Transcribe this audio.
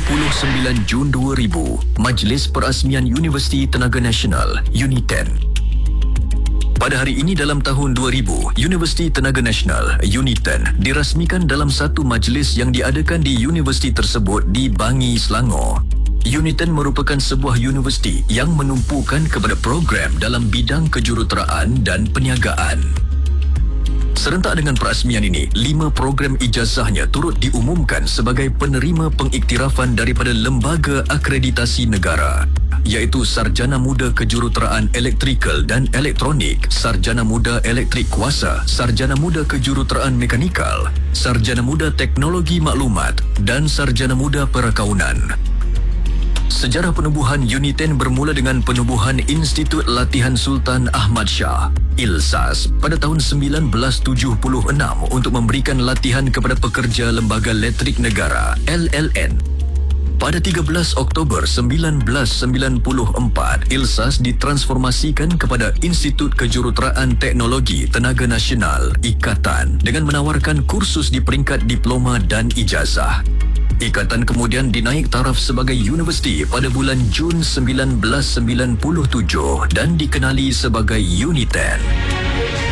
Jun 2000, Majlis Perasmian Universiti Tenaga Nasional, UNITEN. Pada hari ini dalam tahun 2000, Universiti Tenaga Nasional, UNITEN, dirasmikan dalam satu majlis yang diadakan di universiti tersebut di Bangi, Selangor. UNITEN merupakan sebuah universiti yang menumpukan kepada program dalam bidang kejuruteraan dan perniagaan. Serentak dengan perasmian ini, 5 program ijazahnya turut diumumkan sebagai penerima pengiktirafan daripada Lembaga Akreditasi Negara, iaitu Sarjana Muda Kejuruteraan Elektrikal dan Elektronik, Sarjana Muda Elektrik Kuasa, Sarjana Muda Kejuruteraan Mekanikal, Sarjana Muda Teknologi Maklumat dan Sarjana Muda Perakaunan. Sejarah penubuhan UNITEN bermula dengan penubuhan Institut Latihan Sultan Ahmad Shah, ILSAS, pada tahun 1976 untuk memberikan latihan kepada pekerja Lembaga Elektrik Negara, LLN. Pada 13 Oktober 1994, ILSAS ditransformasikan kepada Institut Kejuruteraan Teknologi Tenaga Nasional, IKATAN, dengan menawarkan kursus di peringkat diploma dan ijazah. Ikatan kemudian dinaik taraf sebagai universiti pada bulan Jun 1997 dan dikenali sebagai UNITEN.